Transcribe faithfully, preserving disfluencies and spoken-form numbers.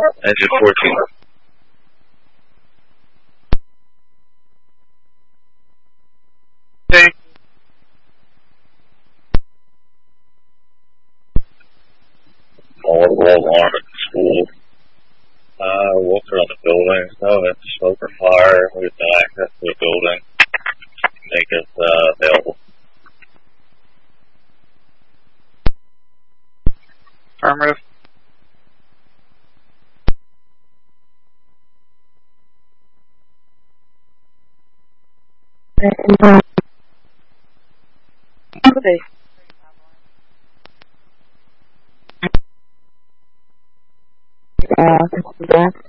Engine fourteen. Okay. Multiple alarm at the school. Uh, walked around the building. No, it's smoke or fire. We have no access to the building. Make us uh, available. Affirmative. Okay. Uh,